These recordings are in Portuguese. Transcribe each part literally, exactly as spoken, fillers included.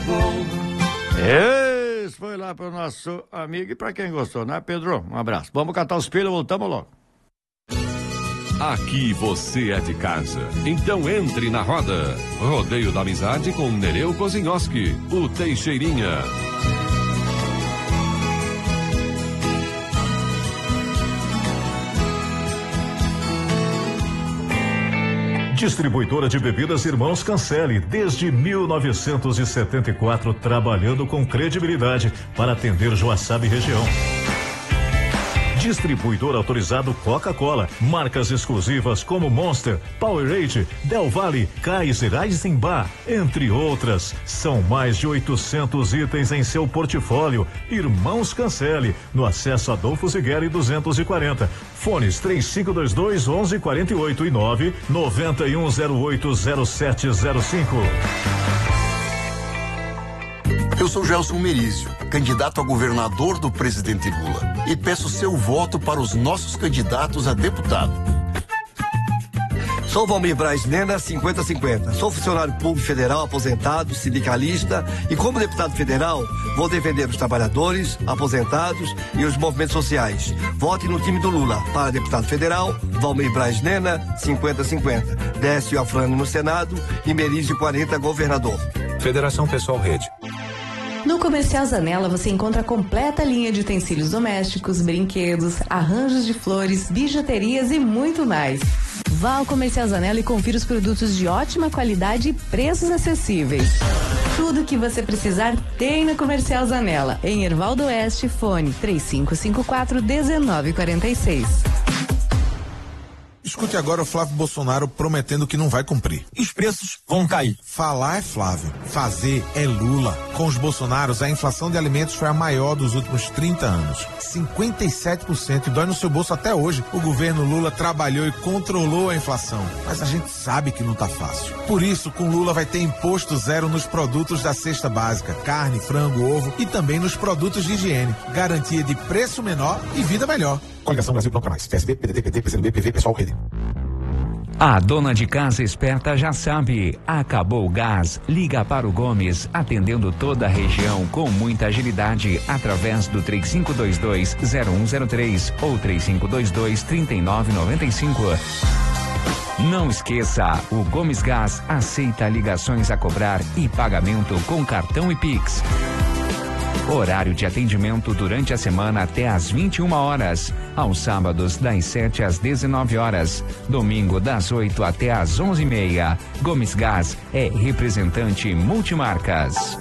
Esse foi lá para o nosso amigo e para quem gostou, né, Pedro? Um abraço. Vamos catar os pilhas, voltamos logo. Aqui você é de casa, então entre na roda. Rodeio da Amizade com Nereu Kozinhoski, o Teixeirinha. Distribuidora de bebidas Irmãos Cancele, desde mil novecentos e setenta e quatro, trabalhando com credibilidade para atender Joaçaba e região. Distribuidor autorizado Coca-Cola, marcas exclusivas como Monster, Powerade, Del Valle, Kaiser, Eisenbach, entre outras. São mais de oitocentos itens em seu portfólio. Irmãos Cancele, no acesso Adolfo Zigueri duzentos e quarenta. Fones três cinco dois dois, onze quarenta e oito e nove nove um zero oito zero sete zero cinco. Eu sou Gelson Merizio, candidato a governador do presidente Lula, e peço seu voto para os nossos candidatos a deputado. Sou Valmir Braz Nena, cinquenta a cinquenta. Sou funcionário público federal, aposentado, sindicalista, e como deputado federal, vou defender os trabalhadores, aposentados e os movimentos sociais. Vote no time do Lula. Para deputado federal, Valmir Braz Nena, cinquenta a cinquenta. Décio Afrânio no Senado e Merizio quarenta, governador. Federação Pessoal Rede. No Comercial Zanella você encontra a completa linha de utensílios domésticos, brinquedos, arranjos de flores, bijuterias e muito mais. Vá ao Comercial Zanella e confira os produtos de ótima qualidade e preços acessíveis. Tudo que você precisar tem no Comercial Zanella. Em Hervaldo Oeste, fone três cinco cinco quatro, um nove quatro seis. Escute agora o Flávio Bolsonaro prometendo que não vai cumprir. E os preços vão cair. Falar é Flávio, fazer é Lula. Com os Bolsonaros, a inflação de alimentos foi a maior dos últimos trinta anos. cinquenta e sete por cento, e dói no seu bolso até hoje. O governo Lula trabalhou e controlou a inflação, mas a gente sabe que não tá fácil. Por isso, com Lula vai ter imposto zero nos produtos da cesta básica, carne, frango, ovo e também nos produtos de higiene. Garantia de preço menor e vida melhor. Coligação Brasil Não Quer Mais. P S B, P D T, P T, P C do B, P V, Pessoal Rede. A dona de casa esperta já sabe. Acabou o gás. Liga para o Gomes, atendendo toda a região com muita agilidade através do três cinco dois dois, zero um zero três ou três cinco dois dois, três nove nove cinco. Não esqueça, o Gomes Gás aceita ligações a cobrar e pagamento com cartão e Pix. Horário de atendimento durante a semana até às vinte e uma horas. Aos sábados, das sete às dezenove horas. Domingo, das oito até às onze e meia. Gomes Gás é representante multimarcas.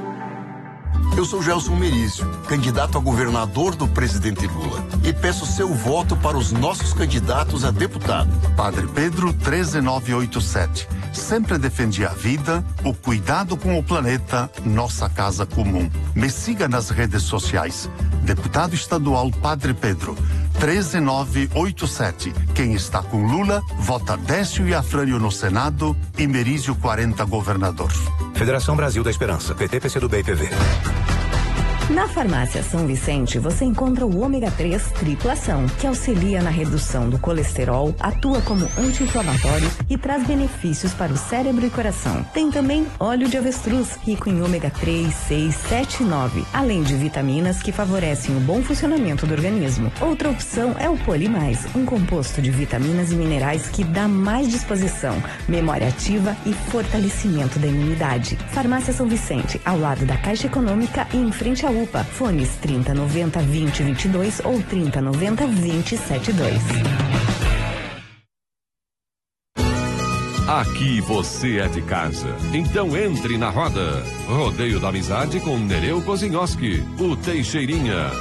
Eu sou Gelson Merizio, candidato a governador do presidente Lula, e peço seu voto para os nossos candidatos a deputado. Padre Pedro treze nove oito sete. Sempre defendi a vida, o cuidado com o planeta, nossa casa comum. Me siga nas redes sociais. Deputado estadual Padre Pedro treze nove oito sete. Quem está com Lula, vota Décio e Afrânio no Senado e Merizio quarenta, governador. Federação Brasil da Esperança, P T, P C do B e P V. Na Farmácia São Vicente, você encontra o ômega três triplação, que auxilia na redução do colesterol, atua como anti-inflamatório e traz benefícios para o cérebro e coração. Tem também óleo de avestruz, rico em ômega três, seis, sete e nove, além de vitaminas que favorecem o bom funcionamento do organismo. Outra opção é o Polimais, um composto de vitaminas e minerais que dá mais disposição, memória ativa e fortalecimento da imunidade. Farmácia São Vicente, ao lado da Caixa Econômica e em frente à U P A. Fones trinta noventa, vinte, vinte e dois ou trinta noventa, vinte, setenta e dois. Aqui você é de casa, então entre na roda. Rodeio da Amizade com Nereu Kozinhoski, o Teixeirinha.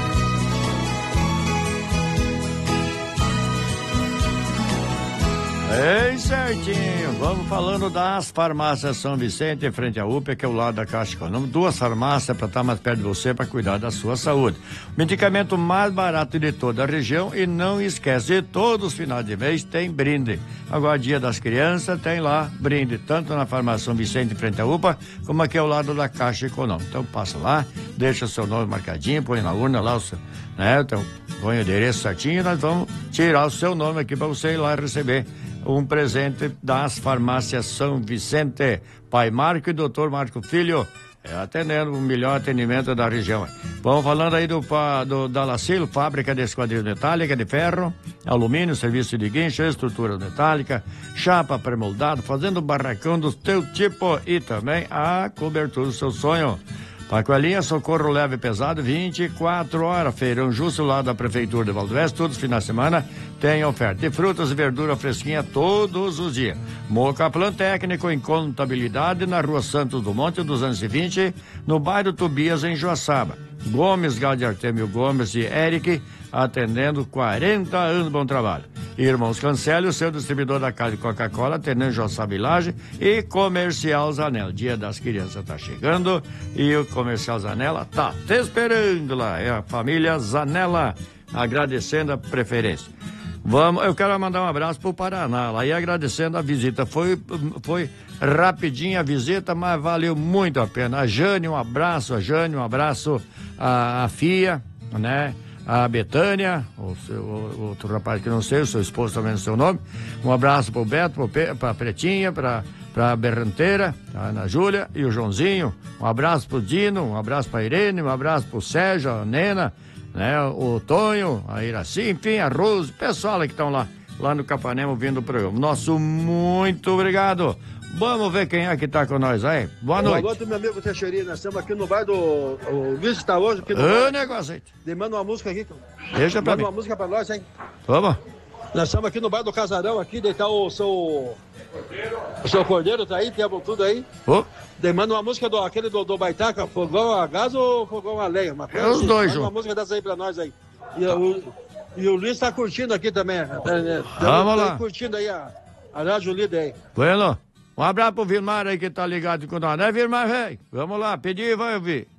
Ei, certinho. Vamos falando das farmácias São Vicente, em frente à U P A, que é o lado da Caixa Econômica. Duas farmácias para estar mais perto de você, para cuidar da sua saúde. Medicamento mais barato de toda a região. E não esquece, todos os finais de mês tem brinde. Agora, dia das crianças, tem lá brinde, tanto na farmácia São Vicente, em frente à U P A, como aqui ao lado da Caixa Econômica. Então, passa lá, deixa o seu nome marcadinho, põe na urna lá, o seu, né? Então, põe o endereço certinho e nós vamos tirar o seu nome aqui para você ir lá receber um presente das farmácias São Vicente. Pai Marco e doutor Marco Filho, É, atendendo o melhor atendimento da região. Vamos falando aí do, do da Lacil, fábrica de esquadrilha metálica de ferro, alumínio, serviço de guincho, estrutura metálica, chapa pré-moldado, fazendo barracão do teu tipo e também a cobertura do seu sonho. Pacoelinha, socorro leve e pesado, vinte e quatro horas. Feirão justo lá da Prefeitura de Valdo Oeste, todos os finais de semana tem oferta de frutas e verdura fresquinha todos os dias. Mocaplan Técnico em Contabilidade na Rua Santos do Monte, duzentos e vinte, no bairro Tobias, em Joaçaba. Gomes, Gade Artemio Gomes e Eric, atendendo quarenta anos de bom trabalho. Irmãos Cancelo, seu distribuidor da casa de Coca-Cola, atendendo Joaçaba e Laje, e Comercial Zanella. Dia das Crianças tá chegando e o Comercial Zanella tá te esperando lá. É a família Zanella, agradecendo a preferência. Vamos, eu quero mandar um abraço pro Paraná lá e agradecendo a visita. Foi, foi rapidinha a visita, mas valeu muito a pena. A Jane, um abraço, a Jane, um abraço a, a Fia, né? A Betânia, o, seu, o outro rapaz que não sei, o seu esposo também não sei o nome. Um abraço pro Beto, pro Pe, pra Pretinha, pra, pra Berranteira, a Ana Júlia e o Joãozinho. Um abraço pro Dino, um abraço pra Irene, um abraço pro Sérgio, a Nena, né? O Tonho, a Iraci, enfim, a Rose, o pessoal que estão lá, lá no Capanema ouvindo o programa. Nosso muito obrigado. Vamos ver quem é que tá com nós aí. Boa noite. Boa noite, meu amigo Teixeirinho. Nós estamos aqui no bairro do... O Luiz está hoje aqui no Ô, bairro. negócio aí. Demanda uma música aqui. Deixa pra Manda mim. uma música pra nós, hein? Vamos. Nós estamos aqui no bairro do Casarão, aqui, deitar o seu... O seu Cordeiro tá aí, tem tudo aí. Ô. Demanda uma música do aquele do, do Baitaca, fogão a gás ou fogão a lenha? Uma coisa É os assim. dois Manda uma juntos. música dessa aí pra nós aí. E, o, e o Luiz tá curtindo aqui também. Vamos lá. Tá curtindo aí a, a Rádio Líder aí. Bueno, um abraço pro Vilmar aí que tá ligado com nós, né, Vilmar, velho? Vamos lá, pedir e vai ouvir.